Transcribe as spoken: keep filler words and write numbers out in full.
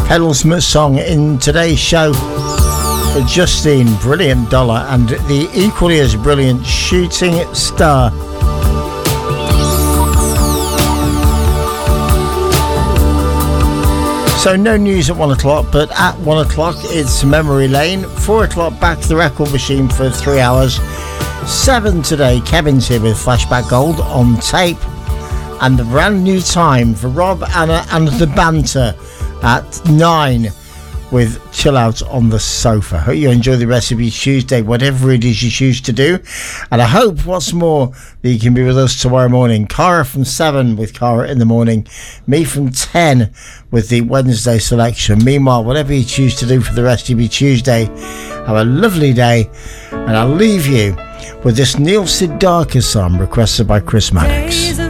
Penultimate song in today's show for Justine, Brilliant Dollar, and the equally as brilliant Shooting Star. So no news at one o'clock, but at one o'clock it's Memory Lane. Four o'clock back to the record machine for three hours. Seven today, Kevin's here with Flashback Gold on tape, and the brand new time for Rob, Anna and the Banter at nine with Chill Out on the Sofa. Hope you enjoy the rest of your Tuesday, whatever it is you choose to do, and I hope what's more that you can be with us tomorrow morning. Cara from seven with Cara in the morning, me from ten with the Wednesday selection. Meanwhile, whatever you choose to do for the rest of your Tuesday, have a lovely day, and I'll leave you with this Neil Sedaka song requested by Chris Maddox.